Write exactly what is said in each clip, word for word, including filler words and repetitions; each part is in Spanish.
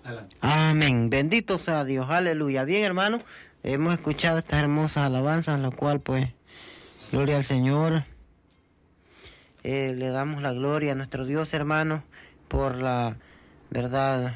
Adelante. Amén. Bendito sea Dios. Aleluya. Bien, hermano, hemos escuchado estas hermosas alabanzas, la cual, pues, gloria al Señor. Eh, le damos la gloria a nuestro Dios, hermano, por la verdad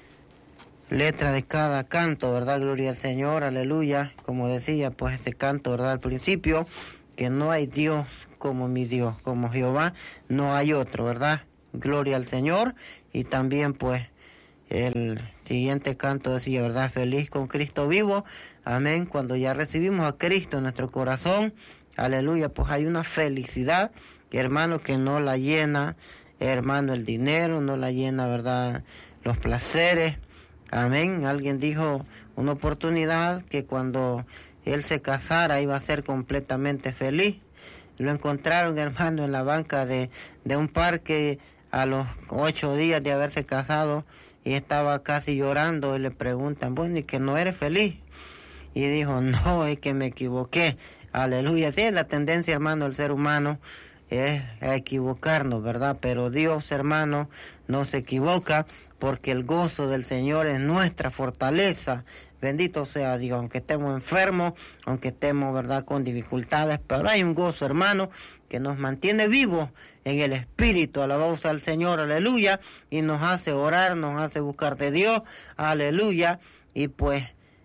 letra de cada canto, verdad, gloria al Señor, aleluya. Como decía, pues, este canto, verdad, al principio, que no hay Dios como mi Dios, como Jehová, no hay otro, verdad. Gloria al Señor. Y también, pues, el siguiente canto decía, verdad, feliz con Cristo vivo, amén. Cuando ya recibimos a Cristo en nuestro corazón, aleluya, pues hay una felicidad, hermano, que no la llena, hermano, el dinero, no la llena, verdad, los placeres, amén. Alguien dijo una oportunidad que cuando él se casara iba a ser completamente feliz. Lo encontraron, hermano, en la banca de, de un parque a los ocho días de haberse casado, y estaba casi llorando, y le preguntan, bueno, ¿y que no eres feliz? Y dijo, no, es que me equivoqué. Aleluya. Sí, es la tendencia, hermano, del ser humano es a equivocarnos, ¿verdad? Pero Dios, hermano, no se equivoca, porque el gozo del Señor es nuestra fortaleza. Bendito sea Dios, aunque estemos enfermos, aunque estemos, verdad, con dificultades, pero hay un gozo, hermano, que nos mantiene vivos en el Espíritu. Alabamos al Señor, aleluya, y nos hace orar, nos hace buscar de Dios, aleluya, y pues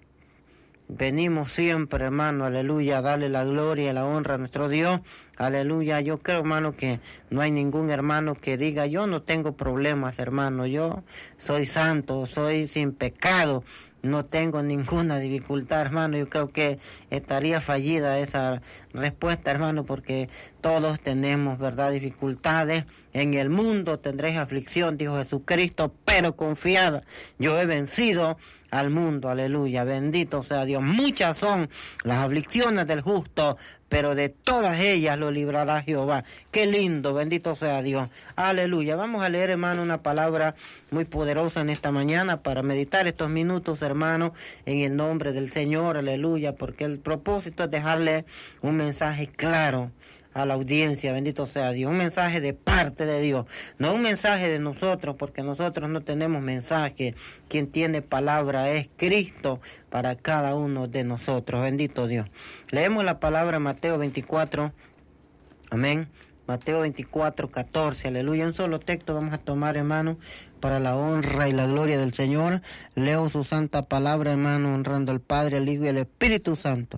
venimos siempre, hermano, aleluya, a darle la gloria y la honra a nuestro Dios, aleluya. Yo creo, hermano, que no hay ningún hermano que diga, yo no tengo problemas, hermano, yo soy santo, soy sin pecado, no tengo ninguna dificultad, hermano. Yo creo que estaría fallida esa respuesta, hermano, porque todos tenemos, verdad, dificultades. En el mundo tendréis aflicción, dijo Jesucristo, pero confiad, yo he vencido al mundo, aleluya. Bendito sea Dios. Muchas son las aflicciones del justo, pero de todas ellas lo librará Jehová. Qué lindo, bendito sea Dios. Aleluya. Vamos a leer, hermano, una palabra muy poderosa en esta mañana para meditar estos minutos, hermano, en el nombre del Señor, aleluya, porque el propósito es dejarle un mensaje claro a la audiencia, bendito sea Dios, un mensaje de parte de Dios, no un mensaje de nosotros, porque nosotros no tenemos mensaje. Quien tiene palabra es Cristo para cada uno de nosotros, bendito Dios. Leemos la palabra en Mateo veinticuatro, amén, Mateo veinticuatro, catorce, aleluya. Un solo texto vamos a tomar, hermano, para la honra y la gloria del Señor. Leo su santa palabra, hermano, honrando al Padre, al Hijo y al Espíritu Santo.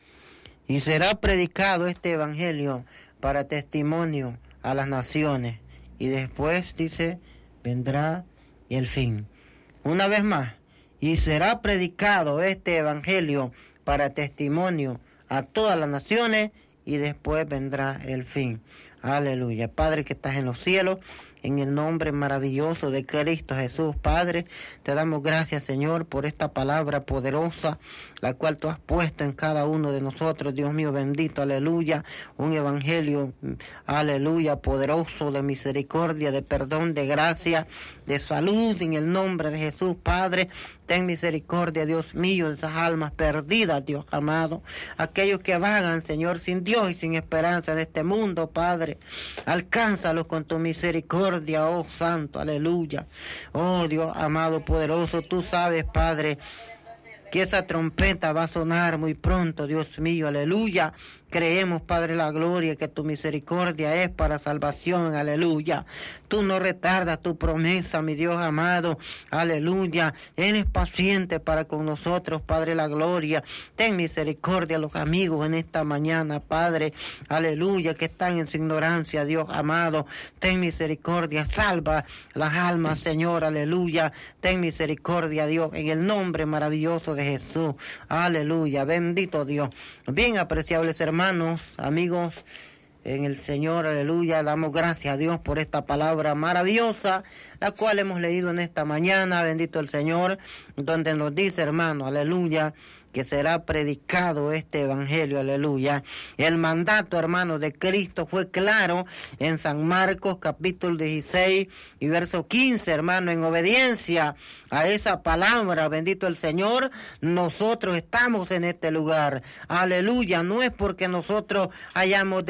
Y será predicado este evangelio para testimonio a las naciones. Y después, dice, vendrá el fin. Una vez más. Y será predicado este evangelio para testimonio a todas las naciones. Y después vendrá el fin. Aleluya. Padre que estás en los cielos, en el nombre maravilloso de Cristo Jesús, Padre, te damos gracias, Señor, por esta palabra poderosa, la cual tú has puesto en cada uno de nosotros, Dios mío bendito, aleluya. Un evangelio, aleluya, poderoso, de misericordia, de perdón, de gracia, de salud, en el nombre de Jesús, Padre. Ten misericordia, Dios mío, de esas almas perdidas, Dios amado, aquellos que vagan, Señor, sin Dios y sin esperanza en este mundo, Padre. Alcánzalos con tu misericordia, oh Santo, aleluya. Oh Dios amado, poderoso, tú sabes, Padre, que esa trompeta va a sonar muy pronto, Dios mío, aleluya. Creemos, Padre, la gloria, que tu misericordia es para salvación, aleluya. Tú no retardas tu promesa, mi Dios amado, aleluya. Eres paciente para con nosotros, Padre, la gloria. Ten misericordia a los amigos en esta mañana, Padre, aleluya, que están en su ignorancia, Dios amado. Ten misericordia, salva las almas, Señor, aleluya. Ten misericordia, Dios, en el nombre maravilloso de Jesús, aleluya. Bendito Dios. Bien apreciables hermanos, Hermanos, amigos en el Señor, aleluya, damos gracias a Dios por esta palabra maravillosa, la cual hemos leído en esta mañana, bendito el Señor, donde nos dice, hermano, aleluya, que será predicado este evangelio, aleluya. El mandato, hermano, de Cristo fue claro en San Marcos capítulo dieciséis y verso quince, hermano, en obediencia a esa palabra, bendito el Señor, nosotros estamos en este lugar, aleluya. No es porque nosotros hayamos decidido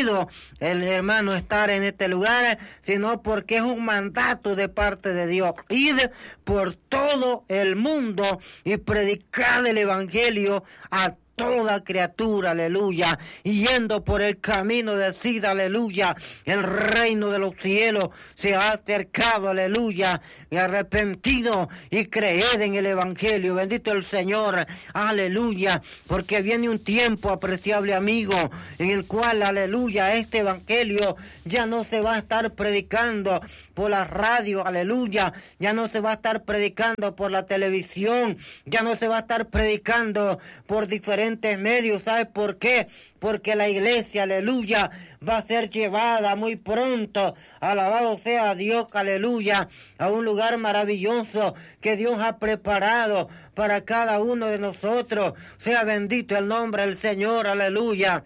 merecido el hermano estar en este lugar, sino porque es un mandato de parte de Dios. Id por todo el mundo y predicar el evangelio a toda criatura, aleluya, y yendo por el camino de Sida, aleluya, el reino de los cielos se ha acercado, aleluya, y arrepentido y creed en el evangelio, bendito el Señor, aleluya, porque viene un tiempo, apreciable amigo, en el cual, aleluya, este evangelio ya no se va a estar predicando por la radio, aleluya, ya no se va a estar predicando por la televisión, ya no se va a estar predicando por diferentes medios. ¿Sabe por qué? Porque la iglesia, aleluya, va a ser llevada muy pronto, alabado sea Dios, aleluya, a un lugar maravilloso que Dios ha preparado para cada uno de nosotros. Sea bendito el nombre del Señor, aleluya.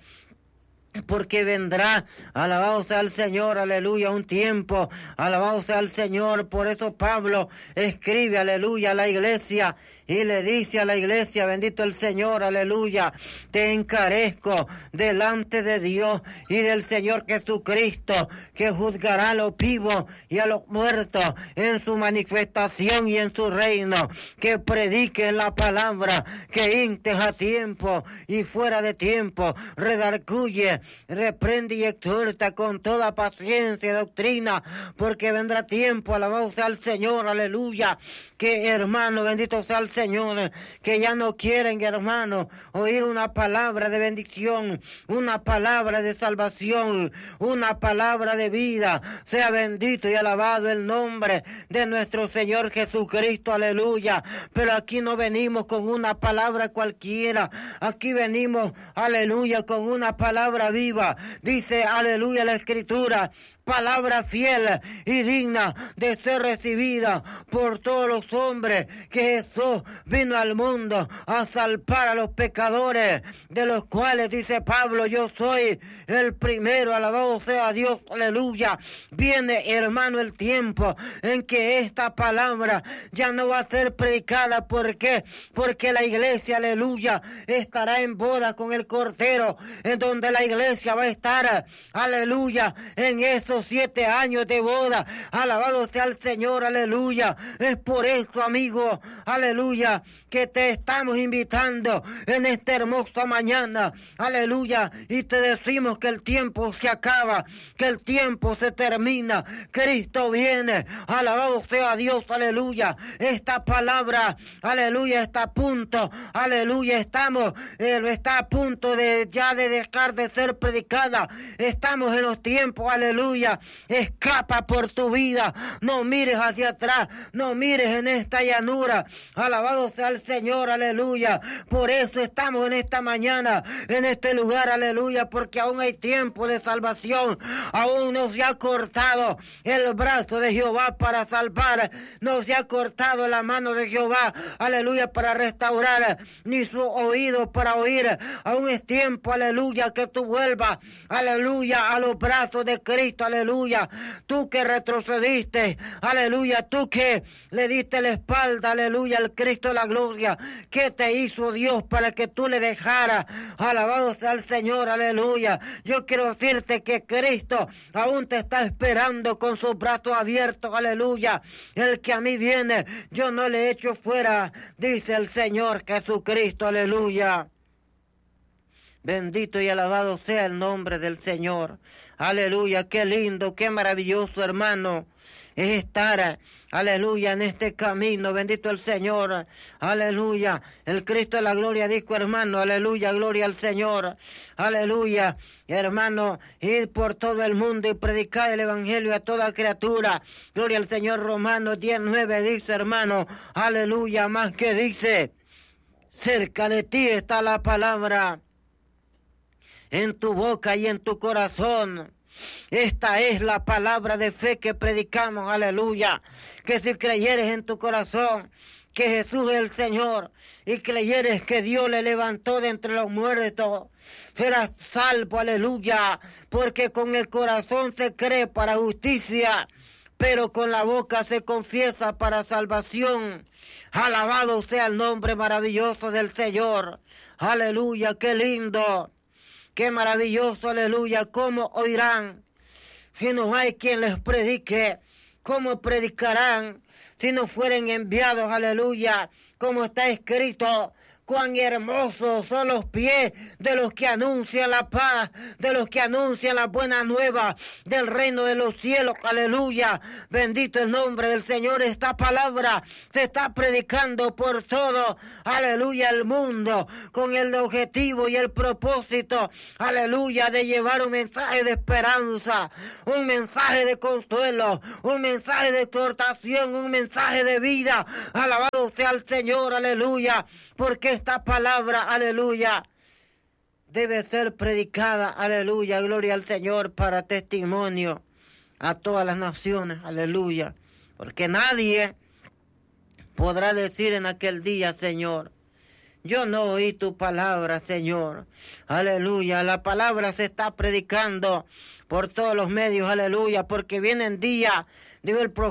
Porque vendrá, alabado sea el Señor, aleluya, un tiempo, alabado sea el Señor. Por eso Pablo escribe, aleluya, a la iglesia y le dice a la iglesia, bendito el Señor, aleluya, te encarezco delante de Dios y del Señor Jesucristo, que juzgará a los vivos y a los muertos en su manifestación y en su reino, que prediques la palabra, que intes a tiempo y fuera de tiempo, redarguye, reprende y exhorta con toda paciencia y doctrina, porque vendrá tiempo, alabado sea el Señor, aleluya, que hermano, bendito sea el Señor, que ya no quieren, hermano, oír una palabra de bendición, una palabra de salvación, una palabra de vida. Sea bendito y alabado el nombre de nuestro Señor Jesucristo, aleluya. Pero aquí no venimos con una palabra cualquiera, aquí venimos, aleluya, con una palabra viva. Dice, aleluya, la Escritura, palabra fiel y digna de ser recibida por todos los hombres, que Jesús vino al mundo a salvar a los pecadores, de los cuales, dice Pablo, yo soy el primero, alabado sea Dios, aleluya. Viene, hermano, el tiempo en que esta palabra ya no va a ser predicada. ¿Por qué? Porque la iglesia, aleluya, estará en boda con el Cordero, en donde la iglesia va a estar, aleluya, en esos siete años de boda. Alabado sea el Señor, aleluya. Es por eso, amigo, aleluya, que te estamos invitando en esta hermosa mañana, aleluya, y te decimos que el tiempo se acaba, que el tiempo se termina, Cristo viene, alabado sea Dios, aleluya. Esta palabra, aleluya, está a punto, aleluya, estamos, eh, está a punto de ya de dejar de ser predicada. Estamos en los tiempos, aleluya. Escapa por tu vida, no mires hacia atrás, no mires en esta llanura, alabado sea el Señor, aleluya. Por eso estamos en esta mañana, en este lugar, aleluya, porque aún hay tiempo de salvación, aún no se ha cortado el brazo de Jehová para salvar, no se ha cortado la mano de Jehová, aleluya, para restaurar, ni su oído para oír. Aún es tiempo, aleluya, que tú vuelvas, aleluya, a los brazos de Cristo, aleluya. Tú que retrocediste, aleluya, tú que le diste la espalda, aleluya, al Cristo de la gloria, ¿qué te hizo Dios para que tú le dejaras? Alabado sea el Señor, aleluya. Yo quiero decirte que Cristo aún te está esperando con sus brazos abiertos, aleluya. El que a mí viene, yo no le echo fuera, dice el Señor Jesucristo, aleluya. Bendito y alabado sea el nombre del Señor. Aleluya, qué lindo, qué maravilloso, hermano, es estar, aleluya, en este camino. Bendito el Señor, aleluya. El Cristo de la gloria dijo, hermano, aleluya, gloria al Señor, aleluya. Hermano, ir por todo el mundo y predicar el evangelio a toda criatura. Gloria al Señor. Romanos diez nueve dice, hermano, aleluya, más que dice, cerca de ti está la palabra, en tu boca y en tu corazón. Esta es la palabra de fe que predicamos, aleluya. Que si creyeres en tu corazón que Jesús es el Señor y creyeres que Dios le levantó de entre los muertos, serás salvo, aleluya. Porque con el corazón se cree para justicia, pero con la boca se confiesa para salvación. Alabado sea el nombre maravilloso del Señor. Aleluya, qué lindo. Qué maravilloso, aleluya, cómo oirán si no hay quien les predique. ¿Cómo predicarán si no fueren enviados? Aleluya, como está escrito. Cuán hermosos son los pies de los que anuncian la paz, de los que anuncian la buena nueva del reino de los cielos. Aleluya, bendito el nombre del Señor. Esta palabra se está predicando por todo, aleluya, el mundo, con el objetivo y el propósito, aleluya, de llevar un mensaje de esperanza, un mensaje de consuelo, un mensaje de exhortación, un mensaje de vida. Alabado sea el Señor, aleluya, porque esta palabra, aleluya, debe ser predicada, aleluya, gloria al Señor, para testimonio a todas las naciones, aleluya, porque nadie podrá decir en aquel día, Señor, yo no oí tu palabra, Señor, aleluya. La palabra se está predicando por todos los medios, aleluya, porque vienen días, digo el profeta,